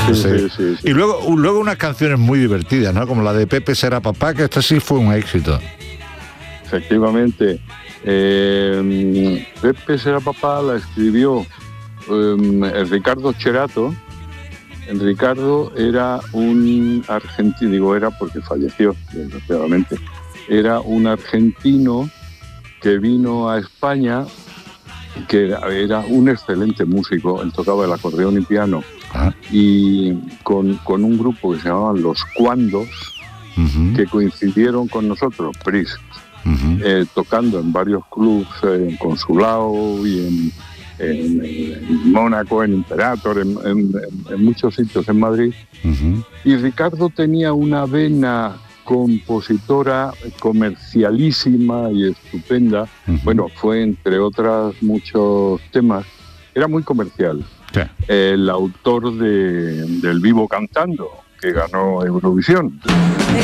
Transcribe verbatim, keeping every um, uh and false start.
Sí, sí. sí, sí, sí. Y luego, luego unas canciones muy divertidas, ¿no? Como la de Pepe será papá, que esta sí fue un éxito. Efectivamente. Eh, Pepe será papá la escribió eh, Ricardo Cherato. Ricardo era un argentino, digo era porque falleció, desgraciadamente. Era un argentino que vino a España, que era, era un excelente músico. Él tocaba el acordeón y piano. Ah. Y con, con un grupo que se llamaban Los Cuandos, Uh-huh. que coincidieron con nosotros, Pris, Uh-huh. eh, tocando en varios clubs, eh, en Consulado y en, en, en Mónaco, en Imperator, en, en, en muchos sitios en Madrid. Uh-huh. Y Ricardo tenía una vena compositora comercialísima y estupenda. Uh-huh. Bueno, fue entre otras muchos temas. Era muy comercial. Sí. El autor de, del Vivo Cantando, que ganó Eurovisión.